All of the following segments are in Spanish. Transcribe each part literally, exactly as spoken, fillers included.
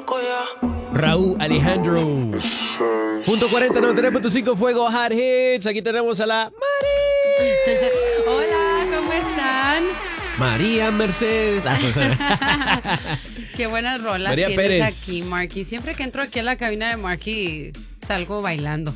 Raúl Alejandro. Punto cuarenta, noventa y tres punto cinco Fuego Hot Hits. Aquí tenemos a la Mari. Hola, ¿cómo están? María Mercedes. Ah, Susana. Qué buenas rolas María tienes Pérez. aquí, Marky. Siempre que entro aquí a la cabina de Marky, salgo bailando.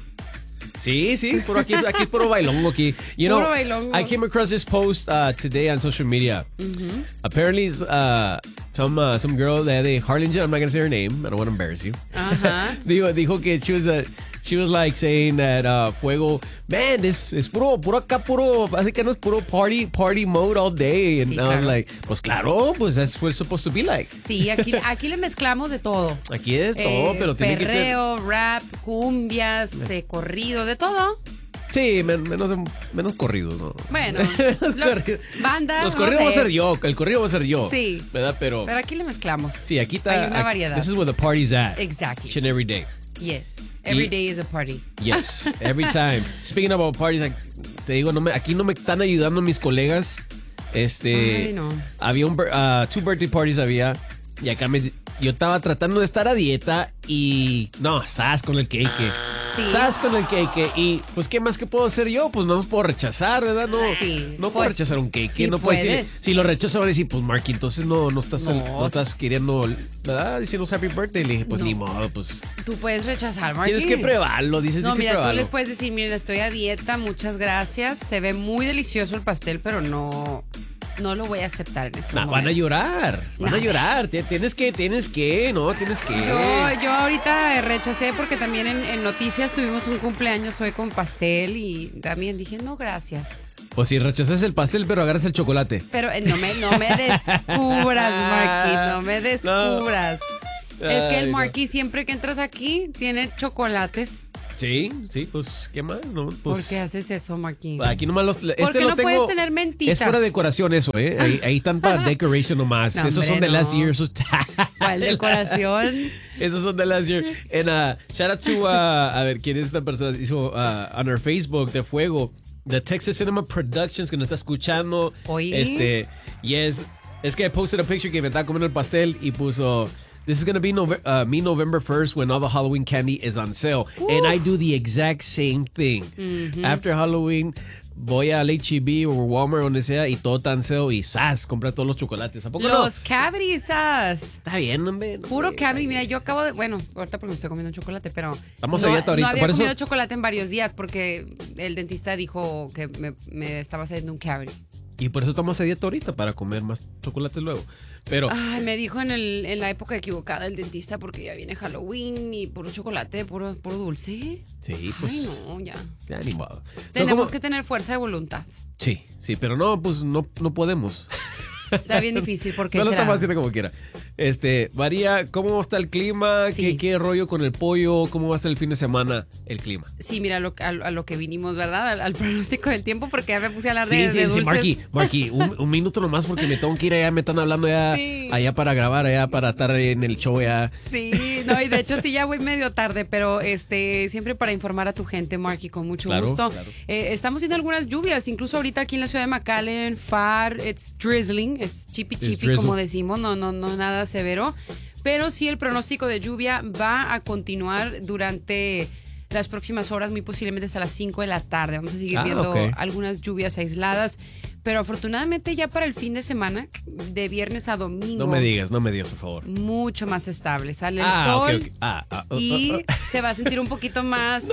Sí, sí, por aquí, aquí es puro bailongo aquí. You Puro know, bailongo. I came across this post uh, today on social media. Mm-hmm. Apparently, uh, some uh, some girl de, de Harlingen, I'm not gonna say her name. I don't want to embarrass you. Ajá. dijo, dijo que she was uh, she was like saying that uh, Fuego, man, es es puro puro acá puro, así que no es puro party party mode all day. And Sí, I was claro. like, pues claro, pues that's what it's supposed to be like. Sí, aquí, aquí le mezclamos de todo. Aquí es todo, Eh, pero tiene que tener. perreo, rap, cumbias, eh, corrido, de todo. Sí, men- menos, menos corridos, ¿no? Bueno, Los lo- corridos. banda, Los no corridos sé. va a ser yo, el corrido va a ser yo. Sí. ¿Verdad? Pero, Pero aquí le mezclamos. sí, aquí está. Hay una aquí- variedad. This is where the party's at. Exactly. Each and every day. Yes. Every Y- day is a party. Yes, every time. Speaking about parties, like, te digo, no me, aquí no me están ayudando mis colegas. Este, Ay, no. había un, bir- uh, two birthday parties había y acá me, yo estaba tratando de estar a dieta y no, sas con el cake. Sí. Sas con el cake y pues qué más que puedo hacer yo, pues no los puedo rechazar, ¿verdad? No, Sí, no puedo pues, rechazar un cake. sí no puedo decir, puedes. si lo rechazo van a decir, pues Marky, entonces no, no estás, No. no estás queriendo, ¿verdad? Diciendo happy birthday. Le dije, pues No. ni modo, pues Tú puedes rechazar, Marky. tienes que probarlo, dices No, tienes que mira, tú probarlo. les puedes decir, miren, estoy a dieta, muchas gracias. Se ve muy delicioso el pastel, pero no, no lo voy a aceptar en estos No, momentos. van a llorar, van a No. llorar. Ti- Tienes que, tienes que, no, tienes que. Yo, yo ahorita rechacé porque también en, en noticias tuvimos un cumpleaños hoy con pastel y también dije, no, gracias. Pues si rechazas el pastel, pero agarras el chocolate. Pero eh, no me, no me descubras, Marky, no me descubras. Es que Ay, el no. Marky siempre que entras aquí tiene chocolates. Sí, sí, pues, ¿qué más? No, ¿Por pues, qué haces eso, Marky? aquí nomás los. Este ¿Por qué lo no tengo, puedes tener mentitas? Es para decoración eso, ¿eh? Ahí, ahí están para decoration nomás. No, Esos son hombre, de last no. year. Esos, ¿Cuál decoración? Esos son de last year. And uh, shout out to, uh, a ver, ¿quién es esta persona? Hizo uh, on our Facebook de Fuego. The Texas Cinema Productions que nos está escuchando. Oye. Este, yes. Es que I posted a picture que me estaba comiendo el pastel y puso, this is going to be Nove- uh, me November first when all the Halloween candy is on sale. And I do the exact same thing. After Halloween, voy a H E B o Walmart o donde sea y todo está on sale y ¡zas! Compra todos los chocolates. ¿A poco no? Los cavities. Está bien, hombre. no, Puro hombre. cavity. Mira, yo acabo de... Bueno, ahorita porque me estoy comiendo chocolate, pero... Estamos no, a dieta ahorita, No había por eso- comido chocolate en varios días porque el dentista dijo que me, me estaba haciendo un cavity. Y por eso estamos a dieta ahorita, para comer más chocolate luego. Pero, Ay, me dijo en, el, en la época equivocada el dentista porque ya viene Halloween y puro chocolate, puro, puro dulce. sí, pues, Ay, no, ya. ya ni modo. So, Tenemos ¿cómo? que tener fuerza de voluntad. Sí, sí, pero no, pues no, no podemos. Está bien difícil porque No lo será? estamos haciendo como quiera. Este, María, ¿cómo está el clima? ¿Qué, Sí. qué rollo con el pollo? ¿Cómo va a estar el fin de semana el clima? Sí, mira lo, a, a lo que vinimos, ¿verdad? Al, al pronóstico del tiempo porque ya me puse a hablar de, Sí, de sí, sí, dulces. Marky, Marky, un, un minuto nomás porque me tengo que ir allá, me están hablando allá, Sí. allá para grabar, allá para estar en el show allá. Sí, no, y de hecho sí ya voy medio tarde, pero este siempre para informar a tu gente, Marky, con mucho Claro, gusto. claro. Eh, estamos viendo algunas lluvias, incluso ahorita aquí en la ciudad de McAllen, Far, it's drizzling, es chipi It's chipi drizzle. como decimos, no, no, no nada severo, pero sí el pronóstico de lluvia va a continuar durante las próximas horas, muy posiblemente hasta las cinco de la tarde. Vamos a seguir Ah, viendo ok. algunas lluvias aisladas, pero afortunadamente ya para el fin de semana, de viernes a domingo. No me digas, no me digas, por favor. Mucho más estable. Sale el Ah, sol ok, ok. Ah, ah, ah, y ah, se va a sentir un poquito más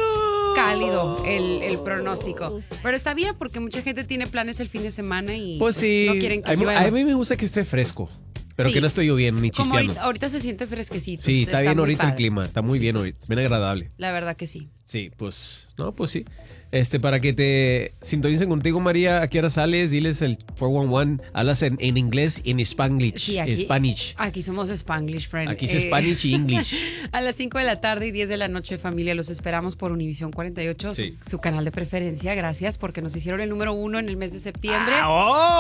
cálido el, el pronóstico. Pero está bien porque mucha gente tiene planes el fin de semana y Pues sí, no quieren que a, mí, llueva. a mí me gusta que esté fresco, pero Sí. que no esté lloviendo ni Como chispeando. ahorita, ahorita se siente fresquecito. Sí, está, bien muy ahorita el padre. clima, está muy bien ahorita, bien agradable. La verdad que sí. Sí, pues, no, pues sí. Este, para que te sintonicen contigo, María, ¿a qué hora sales? Diles el cuatro uno uno, hablas en, en inglés y en Spanglish. Sí, aquí, Spanish. aquí somos Spanglish, friend. Aquí es Eh, Spanish y English. A las cinco de la tarde y diez de la noche, familia, los esperamos por Univisión cuarenta y ocho, Sí. su, su canal de preferencia. Gracias porque nos hicieron el número uno en el mes de septiembre. Ah,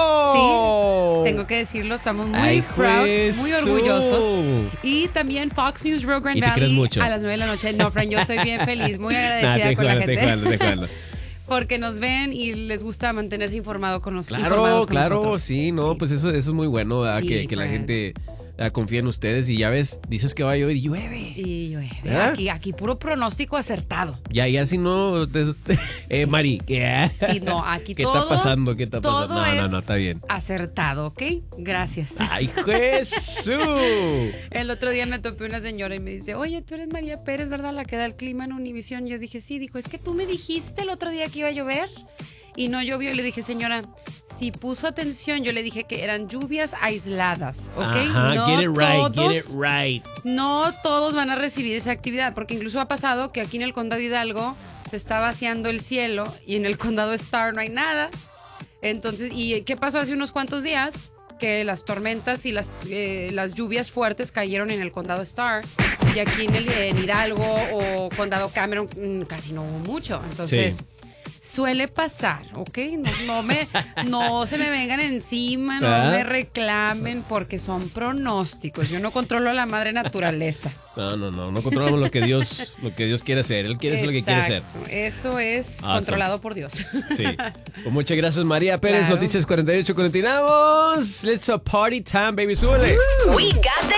¡oh! Sí, tengo que decirlo, estamos muy Ay, proud, juez. muy orgullosos. Y también Fox News Rio Grande Y te crees Valley mucho. a las nueve de la noche. No, friend, yo estoy bien feliz, muy Nah, agradecida te con la jalo, te gente. jalo, te jalo. Porque nos ven y les gusta mantenerse informado con los Claro, informados con claro, nosotros. sí, no, Sí. pues eso, eso es muy bueno, ¿verdad? Sí, que, que la friend. gente uh, confía en ustedes y ya ves, dices que va a llover y llueve. Y llueve. ¿Verdad? Aquí, aquí puro pronóstico acertado. Ya, ya si no... Te, eh, Mari, ¿qué? Sí, no, aquí ¿Qué todo... está pasando? ¿Qué está todo pasando? No, no, es no, está bien. acertado, ¿ok? Gracias. ¡Ay, Jesús! El otro día me topé una señora y me dice, oye, tú eres María Pérez, ¿verdad? La que da el clima en Univisión. Yo dije, sí. Dijo, es que tú me dijiste el otro día que iba a llover y no llovió. Y le dije, señora, si puso atención, yo le dije que eran lluvias aisladas, ¿ok? Ajá, no get it right, todos, get it right. No todos van a recibir esa actividad, porque incluso ha pasado que aquí en el condado Hidalgo se está vaciando el cielo y en el condado Star no hay nada. Entonces, ¿y qué pasó hace unos cuantos días? Que las tormentas y las, eh, las lluvias fuertes cayeron en el condado Star y aquí en, el, en Hidalgo o condado Cameron mmm, casi no hubo mucho. Entonces, sí. Suele pasar, ¿ok? No, no, me, no se me vengan encima, no ¿Ah? me reclamen porque son pronósticos. Yo no controlo a la madre naturaleza. No, no, no, no controlamos lo que Dios, lo que Dios quiere hacer. Él quiere hacer lo que quiere hacer. Eso es Awesome. Controlado por Dios. Sí. Pues muchas gracias, María Pérez. Claro. Noticias cuarenta y ocho. Continuamos. Let's a party time, baby. Súbele. We got the